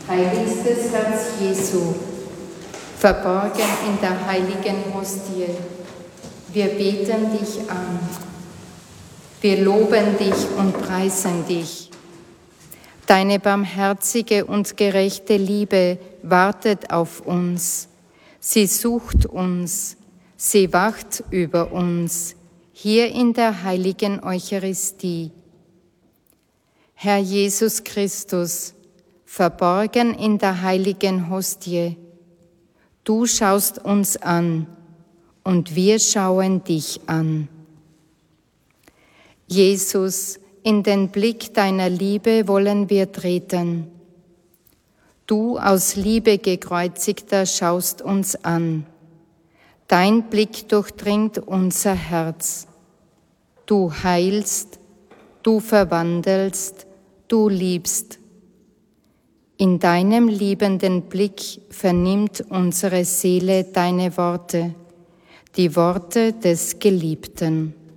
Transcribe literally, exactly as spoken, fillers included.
Heiligstes Herz Jesu, verborgen in der heiligen Hostie, wir beten dich an. Wir loben dich und preisen dich. Deine barmherzige und gerechte Liebe wartet auf uns. Sie sucht uns. Sie wacht über uns, hier in der heiligen Eucharistie. Herr Jesus Christus, verborgen in der heiligen Hostie, du schaust uns an und wir schauen dich an. Jesus, in den Blick deiner Liebe wollen wir treten. Du aus Liebe gekreuzigter schaust uns an. Dein Blick durchdringt unser Herz. Du heilst, du verwandelst, du liebst. In deinem liebenden Blick vernimmt unsere Seele deine Worte, die Worte des Geliebten.